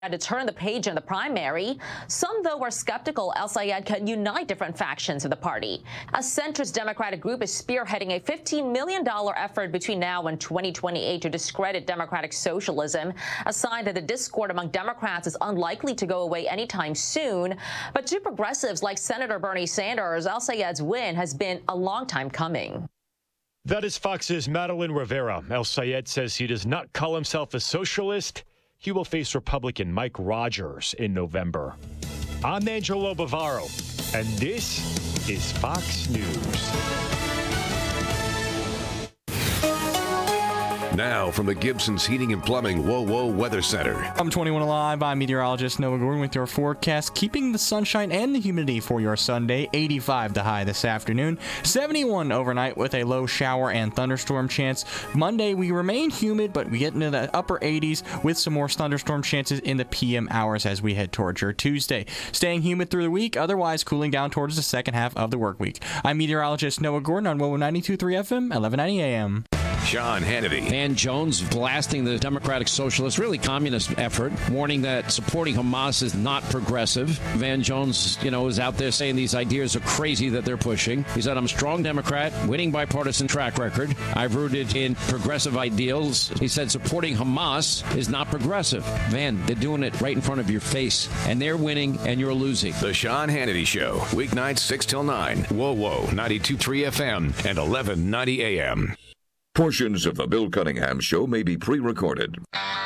to turn the page in the primary. Some, though, are skeptical El-Sayed can unite different factions of the party. A centrist Democratic group is spearheading a $15 million effort between now and 2028 to discredit democratic socialism, a sign that the discord among Democrats is unlikely to go away anytime soon. But to progressives like Senator Bernie Sanders, El-Sayed's win has been a long time coming. That is Fox's Madeline Rivera. El-Sayed says he does not call himself a socialist. He will face Republican Mike Rogers in November. I'm Angelo Bavaro, and this is Fox News. Now from the Gibson's Heating and Plumbing WOWO Weather Center. I'm 21 Alive. I'm meteorologist Noah Gordon with your forecast, keeping the sunshine and the humidity for your Sunday. 85 the high this afternoon, 71 overnight with a low shower and thunderstorm chance. Monday we remain humid, but we get into the upper 80s with some more thunderstorm chances in the PM hours as we head towards your Tuesday. Staying humid through the week, otherwise cooling down towards the second half of the work week. I'm meteorologist Noah Gordon on WOWO 92.3 FM, 1190 AM. Sean Hannity. Van Jones blasting the Democratic Socialist, really communist effort, warning that supporting Hamas is not progressive. Van Jones, is out there saying these ideas are crazy that they're pushing. He said, I'm a strong Democrat, winning bipartisan track record. I've rooted in progressive ideals. He said, supporting Hamas is not progressive. Van, they're doing it right in front of your face, and they're winning, and you're losing. The Sean Hannity Show, weeknights 6 till 9. WOWO 92.3 FM and 1190 AM. Portions of the Bill Cunningham Show may be pre-recorded.